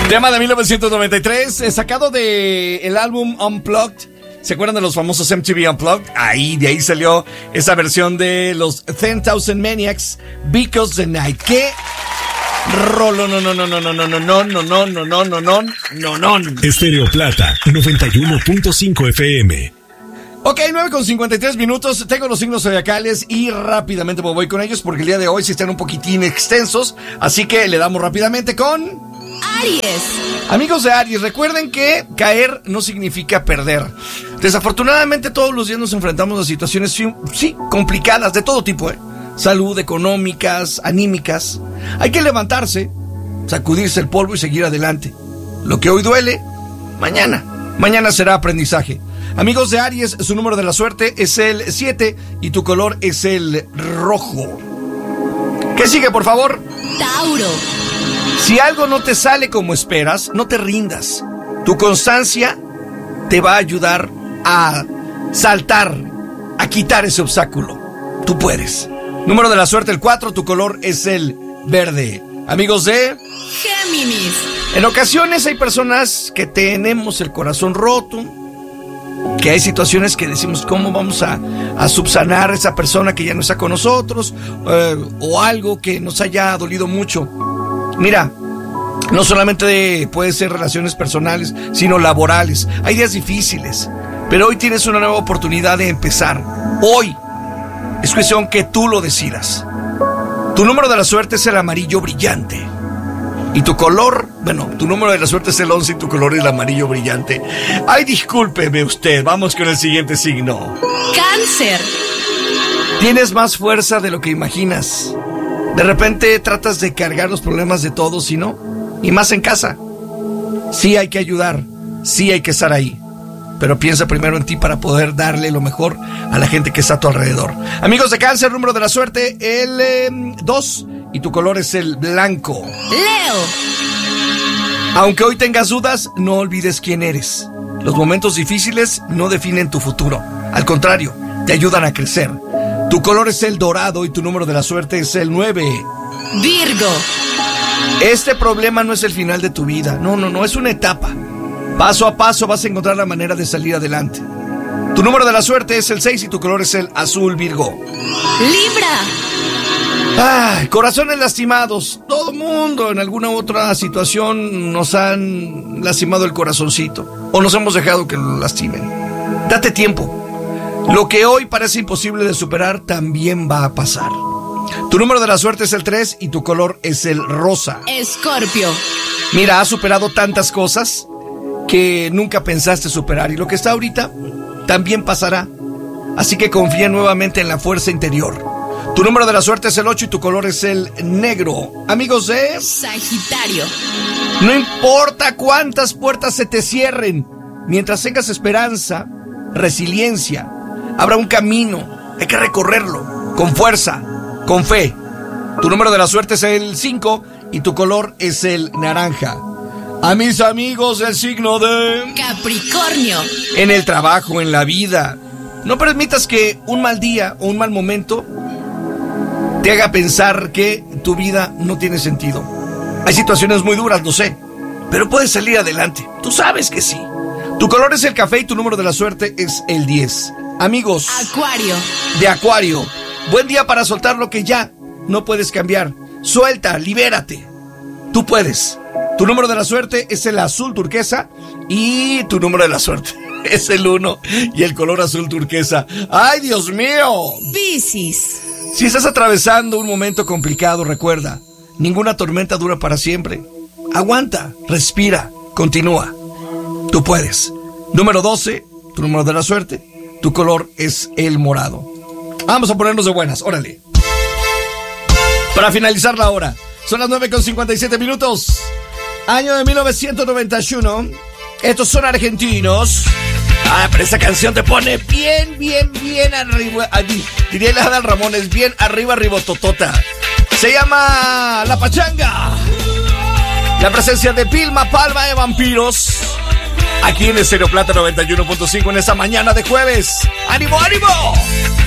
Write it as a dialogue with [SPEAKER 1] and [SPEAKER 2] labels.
[SPEAKER 1] Tema de 1993, sacado de el álbum Unplugged. ¿Se acuerdan de los famosos MTV Unplugged? De ahí salió esa versión de los 10,000 Maniacs, Because the Night. ¿Qué rolo? No.
[SPEAKER 2] Estéreo Plata, 91.5 FM.
[SPEAKER 1] Ok, 9:53 minutos. Tengo los signos zodiacales y rápidamente me voy con ellos porque el día de hoy sí están un poquitín extensos. Así que le damos rápidamente con
[SPEAKER 3] Aries.
[SPEAKER 1] Amigos de Aries, recuerden que caer no significa perder. Desafortunadamente todos los días nos enfrentamos a situaciones sí complicadas de todo tipo, salud, económicas, anímicas. Hay que levantarse, sacudirse el polvo y seguir adelante. Lo que hoy duele, mañana será aprendizaje. Amigos de Aries, su número de la suerte es el 7 y tu color es el rojo. ¿Qué sigue, por favor?
[SPEAKER 3] Tauro.
[SPEAKER 1] Si algo no te sale como esperas, no te rindas. Tu constancia te va a ayudar a saltar, a quitar ese obstáculo. Tú puedes. Número de la suerte el 4, tu color es el verde. Amigos de
[SPEAKER 3] Géminis.
[SPEAKER 1] En ocasiones hay personas que tenemos el corazón roto, que hay situaciones que decimos cómo vamos a subsanar a esa persona que ya no está con nosotros, o algo que nos haya dolido mucho. Mira, no solamente puede ser relaciones personales, sino laborales. Hay días difíciles, pero hoy tienes una nueva oportunidad de empezar. Hoy es cuestión que tú lo decidas. Tu número de la suerte es el amarillo brillante. Y tu color, tu número de la suerte es el 11 y tu color es el amarillo brillante. Ay, discúlpeme usted, vamos con el siguiente signo.
[SPEAKER 3] Cáncer.
[SPEAKER 1] Tienes más fuerza de lo que imaginas. De repente tratas de cargar los problemas de todos y no, y más en casa. Sí hay que ayudar, sí hay que estar ahí, pero piensa primero en ti para poder darle lo mejor a la gente que está a tu alrededor. Amigos de Cáncer, número de la suerte, el 2, y tu color es el blanco.
[SPEAKER 3] Leo.
[SPEAKER 1] Aunque hoy tengas dudas, no olvides quién eres. Los momentos difíciles no definen tu futuro, al contrario, te ayudan a crecer. Tu color es el dorado y tu número de la suerte es el 9.
[SPEAKER 3] Virgo.
[SPEAKER 1] Este problema no es el final de tu vida. No, es una etapa. Paso a paso vas a encontrar la manera de salir adelante. Tu número de la suerte es el 6 y tu color es el azul, Virgo.
[SPEAKER 3] Libra.
[SPEAKER 1] Corazones lastimados. Todo mundo en alguna otra situación nos han lastimado el corazoncito. O nos hemos dejado que lo lastimen. Date tiempo. Lo que hoy parece imposible de superar también va a pasar. Tu número de la suerte es el 3 y tu color es el rosa.
[SPEAKER 3] Escorpio.
[SPEAKER 1] Mira, has superado tantas cosas que nunca pensaste superar y lo que está ahorita también pasará. Así que confía nuevamente en la fuerza interior. Tu número de la suerte es el 8 y tu color es el negro. Amigos de
[SPEAKER 3] Sagitario.
[SPEAKER 1] No importa cuántas puertas se te cierren, mientras tengas esperanza, resiliencia, habrá un camino, hay que recorrerlo, con fuerza, con fe. Tu número de la suerte es el 5 y tu color es el naranja. A mis amigos del signo de
[SPEAKER 3] Capricornio.
[SPEAKER 1] En el trabajo, en la vida, no permitas que un mal día o un mal momento te haga pensar que tu vida no tiene sentido. Hay situaciones muy duras, lo sé, pero puedes salir adelante, tú sabes que sí. Tu color es el café y tu número de la suerte es el 10. Amigos
[SPEAKER 3] Acuario.
[SPEAKER 1] de Acuario, buen día para soltar lo que ya no puedes cambiar. Suelta, libérate. Tú puedes. Tu número de la suerte es el azul turquesa y tu número de la suerte es el 1 y el color azul turquesa. ¡Ay, Dios mío!
[SPEAKER 3] Piscis.
[SPEAKER 1] Si estás atravesando un momento complicado, recuerda, ninguna tormenta dura para siempre. Aguanta, respira, continúa. Tú puedes. Número 12, tu número de la suerte. Tu color es el morado. Vamos a ponernos de buenas, órale. Para finalizar la hora, son las 9:57 minutos. Año de 1991. Estos son argentinos. Pero esta canción te pone bien arriba. Diría la Adal Ramones, bien arriba, totota. Se llama La Pachanga. La presencia de Vilma Palma de Vampiros. Aquí en Estéreo Plata 91.5 en esta mañana de jueves. ¡Ánimo, ánimo!